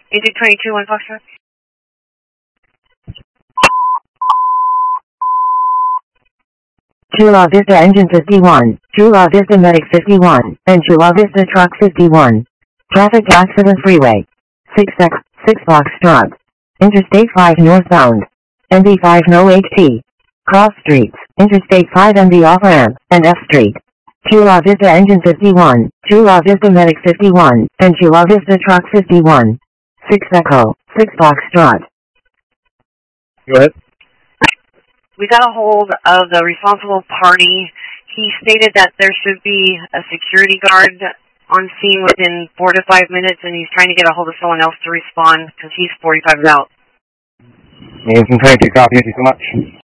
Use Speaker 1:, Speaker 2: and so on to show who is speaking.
Speaker 1: Agent 22, 1 Foxtrot.
Speaker 2: Chula Vista Engine 51, Chula Vista Medic 51, and Chula Vista Truck 51. Traffic accident freeway. 6X, 6 Foxtrot. Interstate 5 northbound. NB5 no HT. Cross streets, Interstate 5 NB off-ramp, and F Street. Chula Vista Engine 51, Chula Vista Medic 51, and Chula Vista Truck 51. 6 Echo, 6 Foxtrot.
Speaker 3: Go ahead.
Speaker 1: We got a hold of the responsible party. He stated that there should be a security guard on scene within 4 to 5 minutes, and he's trying to get a hold of someone else to respond because he's 45 out.
Speaker 3: Agent 22, copy. Thank you so much.